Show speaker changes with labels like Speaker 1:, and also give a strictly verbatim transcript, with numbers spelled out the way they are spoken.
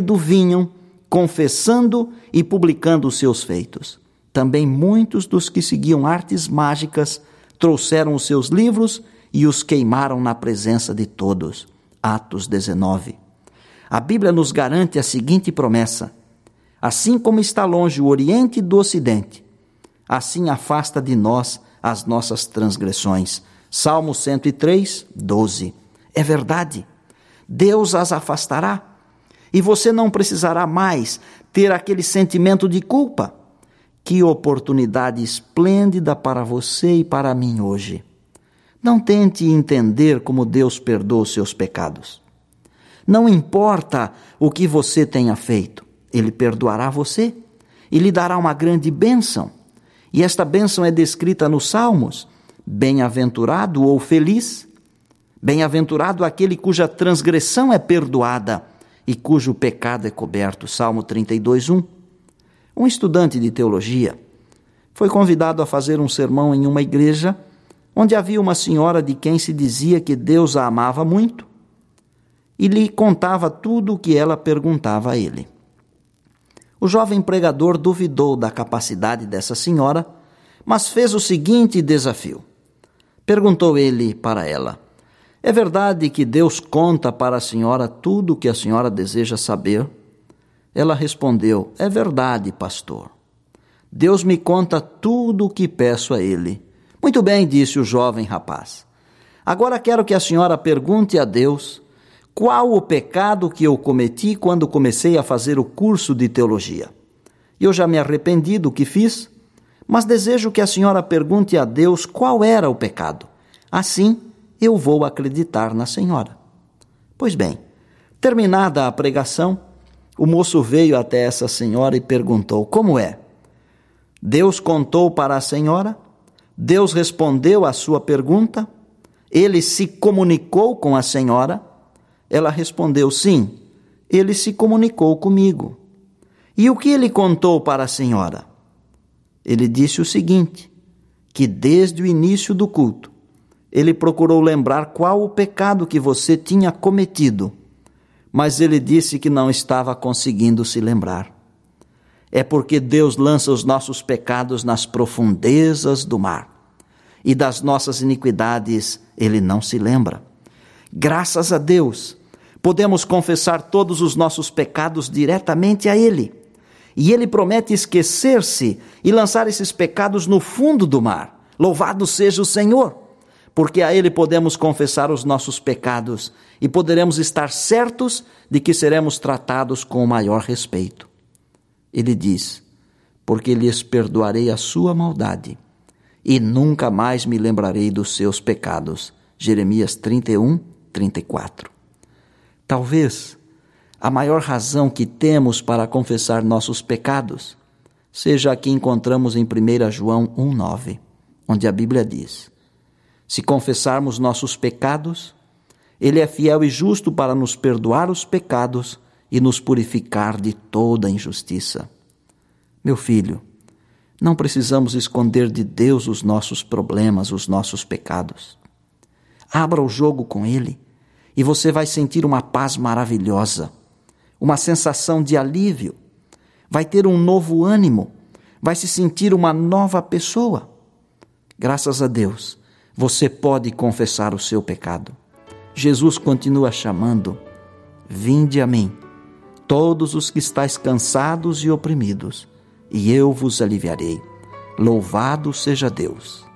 Speaker 1: bebendo vinham, confessando e publicando os seus feitos. Também muitos dos que seguiam artes mágicas trouxeram os seus livros e os queimaram na presença de todos. Atos dezenove. A Bíblia nos garante a seguinte promessa: assim como está longe o Oriente do Ocidente, assim afasta de nós as nossas transgressões. Salmo cento e três, doze. É verdade, Deus as afastará, e você não precisará mais ter aquele sentimento de culpa. Que oportunidade esplêndida para você e para mim hoje. Não tente entender como Deus perdoa os seus pecados. Não importa o que você tenha feito, Ele perdoará você e lhe dará uma grande bênção. E esta bênção é descrita nos Salmos: bem-aventurado ou feliz, bem-aventurado aquele cuja transgressão é perdoada e cujo pecado é coberto. Salmo trinta e dois, um. Um estudante de teologia foi convidado a fazer um sermão em uma igreja onde havia uma senhora de quem se dizia que Deus a amava muito e lhe contava tudo o que ela perguntava a ele. O jovem pregador duvidou da capacidade dessa senhora, mas fez o seguinte desafio. Perguntou ele para ela: é verdade que Deus conta para a senhora tudo o que a senhora deseja saber? Ela respondeu: é verdade, pastor. Deus me conta tudo o que peço a Ele. Muito bem, disse o jovem rapaz. Agora quero que a senhora pergunte a Deus qual o pecado que eu cometi quando comecei a fazer o curso de teologia. Eu já me arrependi do que fiz, mas desejo que a senhora pergunte a Deus qual era o pecado. Assim, eu vou acreditar na senhora. Pois bem, terminada a pregação, o moço veio até essa senhora e perguntou: como é? Deus contou para a senhora? Deus respondeu à sua pergunta? Ele se comunicou com a senhora? Ela respondeu: sim, ele se comunicou comigo. E o que ele contou para a senhora? Ele disse o seguinte: que desde o início do culto, ele procurou lembrar qual o pecado que você tinha cometido, mas ele disse que não estava conseguindo se lembrar. É porque Deus lança os nossos pecados nas profundezas do mar, e das nossas iniquidades Ele não se lembra. Graças a Deus, podemos confessar todos os nossos pecados diretamente a Ele, e Ele promete esquecer-se e lançar esses pecados no fundo do mar. Louvado seja o Senhor, porque a Ele podemos confessar os nossos pecados e poderemos estar certos de que seremos tratados com o maior respeito. Ele diz: porque lhes perdoarei a sua maldade e nunca mais me lembrarei dos seus pecados. Jeremias trinta e um, trinta e quatro. Talvez a maior razão que temos para confessar nossos pecados seja a que encontramos em primeira João um, nove, onde a Bíblia diz: se confessarmos nossos pecados, Ele é fiel e justo para nos perdoar os pecados e nos purificar de toda injustiça. Meu filho, não precisamos esconder de Deus os nossos problemas, os nossos pecados. Abra o jogo com Ele e você vai sentir uma paz maravilhosa, uma sensação de alívio, vai ter um novo ânimo, vai se sentir uma nova pessoa. Graças a Deus, você pode confessar o seu pecado. Jesus continua chamando: vinde a mim, todos os que estáis cansados e oprimidos, e eu vos aliviarei. Louvado seja Deus.